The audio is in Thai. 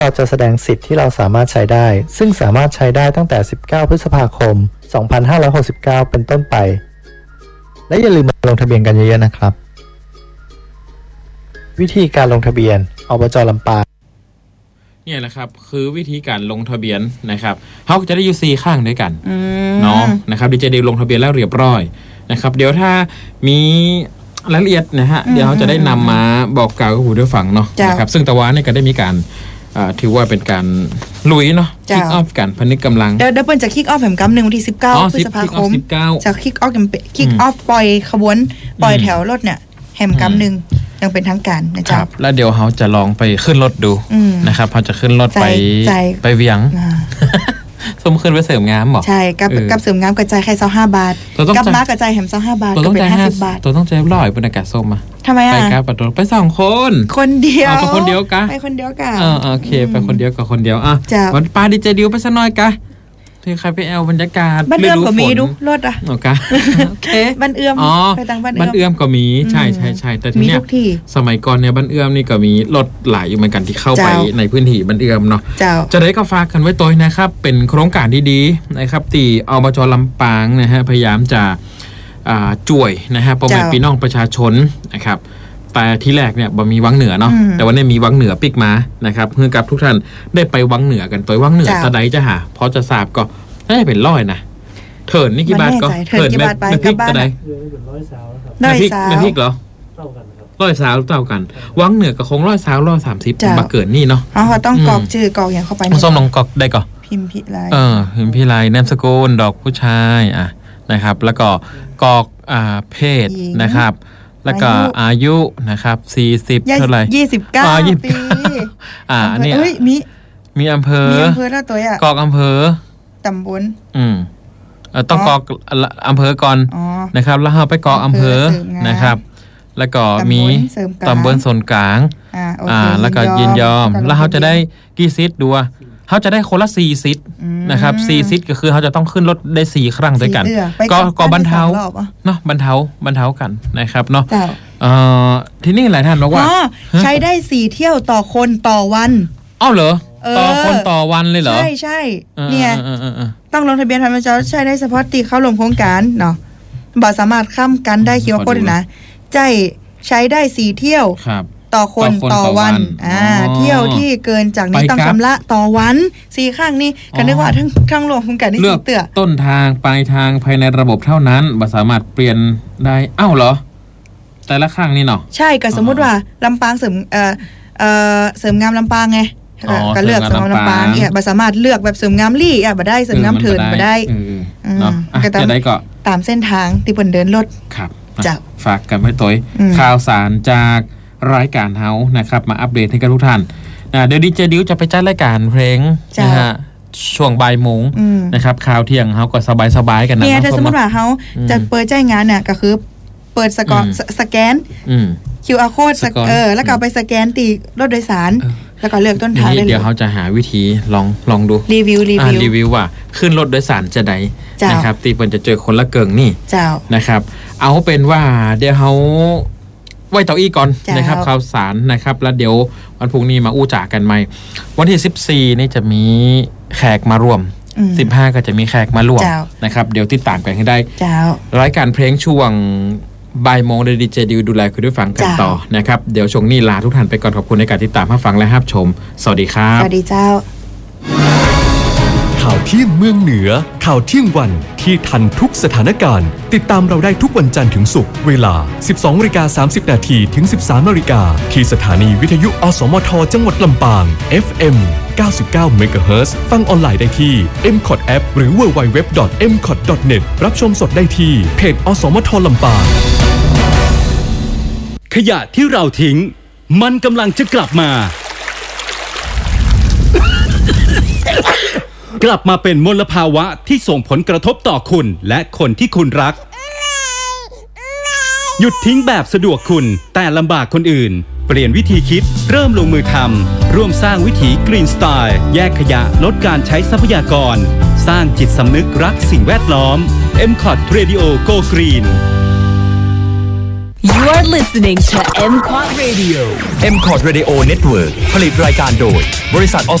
เราจะแสดงสิทธิ์ที่เราสามารถใช้ได้ซึ่งสามารถใช้ได้ตั้งแต่19พฤษภาคม2569เป็นต้นไปและอย่าลืมมาลงทะเบียนกันเยอะๆนะครับวิธีการลงทะเบียนอบจ.ลำปางเนี่ยแหละครับคือวิธีการลงทะเบียนนะครับเขาจะได้อยู่4ข้างด้วยกันเนาะนะครับดีเจดิวลงทะเบียนแล้วเรียบร้อยนะครับเดี๋ยวถ้ามีรายละเอียดนะฮะเดี๋ยวเขาจะได้นำมาบอกกล่าวกับผู้ได้ฟังเนาะนะครับซึ่งตะวันเนี่ยก็ได้มีการถือว่าเป็นการลุยเนาะคิกออฟกันพนึกกำลังเดี๋ยวเปิ้ลจะคิกออฟแห่งกำหนึ่งวันที่19พฤษภาคมจะคิกออฟปล่อยขบวนปล่อยแถวรถเนี่ยแห่งกำหนึ่งยังเป็นทางการนะจ๊ะครับแล้วเดี๋ยวเขาจะลองไปขึ้นรถดูนะครับเขาจะขึ้นรถไปเวียงสมขึ้นไปเสริมงามบอกใช่กับเสริมงามกระจายแค่25 บาทกับม้ากระจายแหม25 บาทก็เป็น50 บาทตัวต้องใจร้อยบรรยากาศส้มมาทำไมอ่ะไปกับประตูไป2 คนเดียวไปคนเดียวกะไปคนเดียวกะโอเคไปคนเดียวกับคนเดียวอ่ะวันปาดีเจดิวไปซะหน่อยกะที่ใครไปแอลบรรยากาศบ้านเอื้อมก็มีดูรถอ่ะโอเคบ้านเอื้อมไปทางบ้านเอื้อมก็มีใช่แต่ทีเนี้ยสมัยก่อนเนี่ยบ้านเอื้อมนี่ก็มีรถหลายอยู่เหมือนกันที่เข้าไปในพื้นที่บ้านเอื้อมเนาะจะได้ก็ฝากกันไว้ตัวนะครับเป็นโครงการดีๆนะครับที่อบจ.ลำปางนะฮะพยายามจะช่วยนะฮะพ่อแม่พี่น้องประชาชนนะครับแต่ที่แรกเนี่ยบ่มีวังเหนือเนาะแต่วันนี้มีวังเหนือปิกมานะครับเพื่อกับทุกท่านได้ไปวังเหนือกันตัววังเหนือตะไดจะหาพอจะทราบก็น่าจะเป็นร้อยนะเถินนี่กี่บาทก็เถินกี่บาทไปกับบ้านตะไดน้ำพริกเหรอ100 เท่ากันวังเหนือก็คง130มาเกิดนี่เนาะเขาต้องกรอกชื่อกรอกอย่างเข้าไปส้มลองกรอกได้ก่อนพิมพ์พิไลพิมพ์พิไลนามสกุลดอกผู้ชายนะครับแล้วก็กรอกเพศนะครับแล้วก็อายุนะครับ40เท่าไหร่ 29 ปีอันนี้มีอำเภอแล้วตัวอ่ะกรอกอำเภอตำบลต้องกรอกอำเภอก่อนนะครับแล้วเราไปกรอกอำเภอนะครับแล้วก็มีตำบลส่วนกลางแล้วก็ยินยอมแล้วเขาจะได้กี่ซิทดูว่าเขาจะได้คนละ4 ซิทนะครับ4 ซิทก็คือเขาจะต้องขึ้นรถได้4 ครั้งด้วยกันก็บรรเทาเนาะบรรเทากันนะครับเนาะที่นี่หลายท่านบอกว่าใช้ได้4 เที่ยวต่อคนต่อวันอ้าวเหรอต่อคนต่อวันเลยเหรอใช่เนี่ยต้องลงทะเบียนทันมันจะใช้ได้เฉพาะตีเข้าลงโครงการเนาะบ่สามารถข้ามกันได้คิวโคดนะใช้ได้4 เที่ยวต่อคนต่อวันเที่ยวที่เกินจากนี้ต้องชำระต่อวัน4 ครั้งนี่กันนึกว่าทั้งรวมโครงการนี่ 4 เตือต้นทางปลายทางภายในระบบเท่านั้นบ่สามารถเปลี่ยนได้อ้าวเหรอแต่ละครั้งนี่เนาะใช่ก็สมมุติว่าลำปางเสริมงามลำปางไงก็เลือกเสริมงามลำปางบ่สามารถเลือกแบบเสริมงามลี่บ่ได้เสริมงามเถินบ่ได้เนาะจะได้ก็ตามเส้นทางที่เพิ่นเดินรถครับจะฝากกันไว้ตัวข่าวสารจากรายการเฮานะครับมาอัปเดตให้กับทุกท่านเดี๋ยวดีเจดิวจะไปจัดรายการเพลงนะฮะช่วงบ่ายโมงนะครับข่าวเที่ยงเฮาก็สบายๆกันนะเนี่ยถ้าสมมติว่าเฮาจะเปิดใจงานเนี่ยก็คือเปิดสแกนQR code แล้วก็ไปสแกนตีรถโดยสารแล้วก็เลือกต้นทางได้เลยเดี๋ยวเขาจะหาวิธีลองดูรีวิวว่าขึ้นรถโดยสารจะใดนะครับตีเปิ้นจะเจอคนละเกิงนี่นะครับเอาเป็นว่าเดี๋ยวเขาไว้ต่ออีกก่อนนะครับข่าวสารนะครับแล้วเดี๋ยววันพรุ่งนี้มาอู้จ่ากันใหม่วันที่14นี่จะมีแขกมาร่วม15ก็จะมีแขกมาร่วมนะครับเดี๋ยวติดตามกันให้ได้รายการเพลงช่วงบ่ายโมงโดยดีเจดิวดูแลคุณด้วยฟังกันต่อนะครับเดี๋ยวช่วงนี้ลาทุกท่านไปก่อนขอบคุณในการติดตามรับฟังและรับชมสวัสดีครับสวัสดีเจ้าข่าวเที่ยงเมืองเหนือข่าวเที่ยงวันที่ทันทุกสถานการณ์ติดตามเราได้ทุกวันจันทร์ถึงศุกร์เวลา 12:30 นถึง 13:00 นที่สถานีวิทยุอสมทจังหวัดลำปาง FM 99 MHz ฟังออนไลน์ได้ที่ MCOT App หรือ www.mcot.net รับชมสดได้ที่เพจอสมทลำปางขยะที่เราทิ้งมันกำลังจะกลับมา กลับมาเป็นมลภาวะที่ส่งผลกระทบต่อคุณและคนที่คุณรักหยุดทิ้งแบบสะดวกคุณแต่ลำบากคนอื่นเปลี่ยนวิธีคิดเริ่มลงมือทำร่วมสร้างวิถีกรีนสไตล์แยกขยะลดการใช้ทรัพยากรสร้างจิตสำนึกรักสิ่งแวดล้อม MCOT Radio Go Green You are listening to MCOT Radio. MCOT Radio Network ผลิตรายการโดยบริษัท